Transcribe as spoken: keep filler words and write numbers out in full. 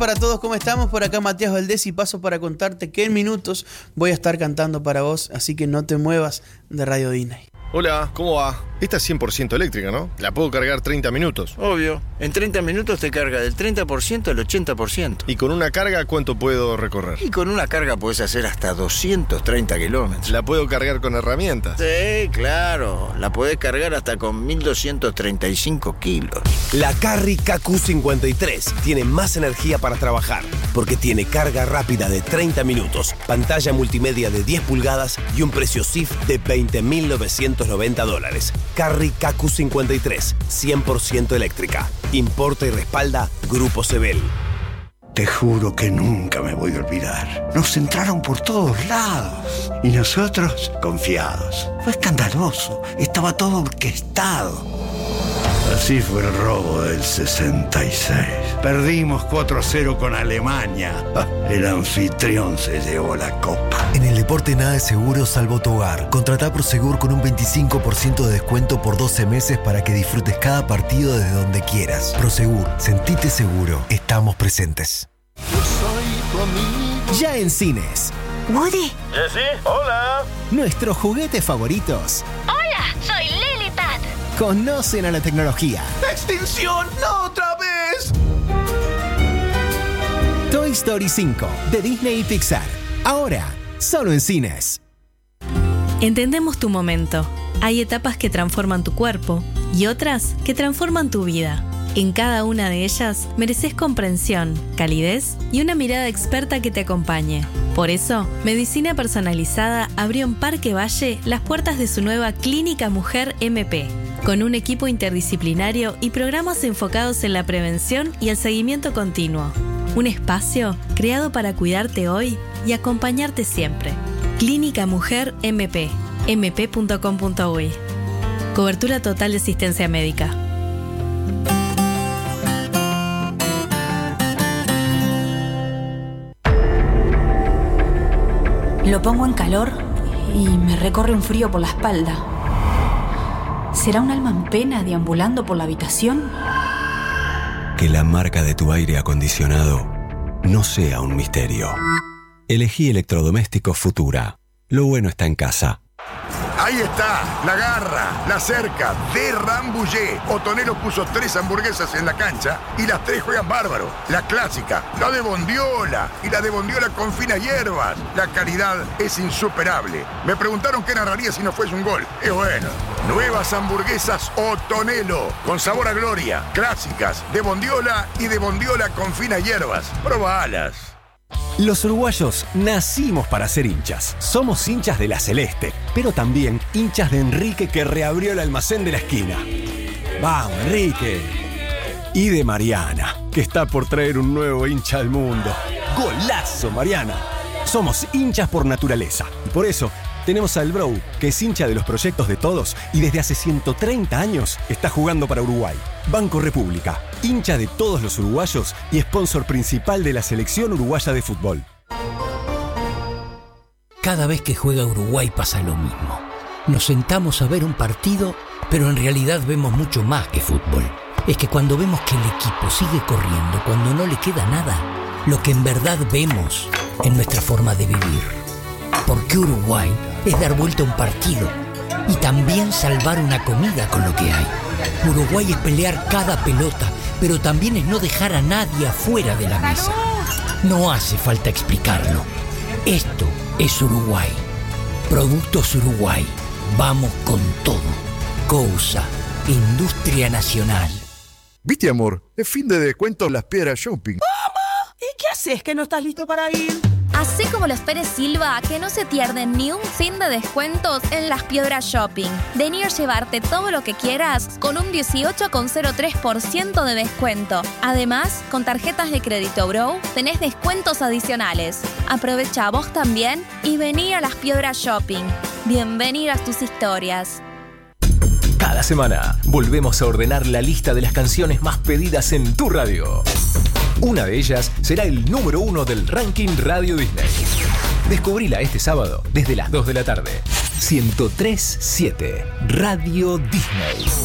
Para todos, ¿cómo estamos? Por acá Matías Valdés y paso para contarte que en minutos voy a estar cantando para vos, así que no te muevas de Radio Disney. Hola, ¿cómo va? Esta es cien por ciento eléctrica, ¿no? La puedo cargar treinta minutos. Obvio. En treinta minutos te carga del treinta por ciento al ochenta por ciento. ¿Y con una carga cuánto puedo recorrer? Y con una carga podés hacer hasta doscientos treinta kilómetros. ¿La puedo cargar con herramientas? Sí, claro. La podés cargar hasta con mil doscientos treinta y cinco kilos. La Carry K Q cincuenta y tres tiene más energía para trabajar, porque tiene carga rápida de treinta minutos, pantalla multimedia de diez pulgadas y un precio S I F de veinte mil novecientos noventa dólares. Carry K Q cincuenta y tres, cien por ciento eléctrica. Importa y respalda Grupo Sebel. Te juro que nunca me voy a olvidar. Nos entraron por todos lados y nosotros confiados. Fue escandaloso, estaba todo orquestado. Así fue el robo del sesenta y seis. Perdimos cuatro a cero con Alemania. El anfitrión se llevó la copa. En el deporte nada es seguro salvo tu hogar. Contratá Prosegur con un veinticinco por ciento de descuento por doce meses para que disfrutes cada partido desde donde quieras. Prosegur, sentite seguro. Estamos presentes. Ya en cines. Woody. ¿Jessy? Hola. Nuestros juguetes favoritos. Hola, soy Lily Pat. Conocen a la tecnología. ¡Extinción! ¡No otra vez! Toy Story cinco, de Disney y Pixar. Ahora, solo en cines. Entendemos tu momento. Hay etapas que transforman tu cuerpo y otras que transforman tu vida. En cada una de ellas mereces comprensión, calidez y una mirada experta que te acompañe. Por eso, Medicina Personalizada abrió en Parque Valle las puertas de su nueva Clínica Mujer M P, con un equipo interdisciplinario y programas enfocados en la prevención y el seguimiento continuo. Un espacio creado para cuidarte hoy y acompañarte siempre. Clínica Mujer M P, m p punto com punto u y. Cobertura total de asistencia médica. Lo pongo en calor y me recorre un frío por la espalda. ¿Será un alma en pena deambulando por la habitación? Que la marca de tu aire acondicionado no sea un misterio. Elegí electrodomésticos Futura. Lo bueno está en casa. Ahí está, la garra, la cerca de Rambouillet. Otonero puso tres hamburguesas en la cancha y las tres juegan bárbaro. La clásica, la de bondiola y la de bondiola con finas hierbas. La calidad es insuperable. Me preguntaron qué narraría si no fuese un gol. Es bueno. Nuevas hamburguesas Otonelo, con sabor a gloria. Clásicas, de bondiola y de bondiola con finas hierbas. Probalas. Los uruguayos nacimos para ser hinchas. Somos hinchas de la Celeste, pero también hinchas de Enrique, que reabrió el almacén de la esquina. ¡Vamos, Enrique! Y de Mariana, que está por traer un nuevo hincha al mundo. ¡Golazo, Mariana! Somos hinchas por naturaleza y por eso tenemos al Bro, que es hincha de los proyectos de todos y desde hace ciento treinta años está jugando para Uruguay. Banco República, hincha de todos los uruguayos y sponsor principal de la selección uruguaya de fútbol. Cada vez que juega Uruguay pasa lo mismo. Nos sentamos a ver un partido, pero en realidad vemos mucho más que fútbol. Es que cuando vemos que el equipo sigue corriendo, cuando no le queda nada, lo que en verdad vemos es nuestra forma de vivir. Porque Uruguay es dar vuelta a un partido y también salvar una comida con lo que hay. Uruguay es pelear cada pelota, pero también es no dejar a nadie afuera de la mesa. No hace falta explicarlo. Esto es Uruguay. Productos Uruguay. Vamos con todo. Cousa, Industria Nacional. ¿Viste, amor? Es fin de descuento en Las Piedras Shopping. ¿Mamá? ¿Y qué haces que no estás listo para ir? Así como los Pérez Silva, que no se pierden ni un fin de descuentos en Las Piedras Shopping. Vení a llevarte todo lo que quieras con un dieciocho coma cero tres por ciento de descuento. Además, con tarjetas de crédito Bro, tenés descuentos adicionales. Aprovecha vos también y vení a Las Piedras Shopping. Bienvenidas tus historias. Cada semana volvemos a ordenar la lista de las canciones más pedidas en tu radio. Una de ellas será el número uno del ranking Radio Disney. Descubrila este sábado desde las dos de la tarde. ciento tres punto siete Radio Disney.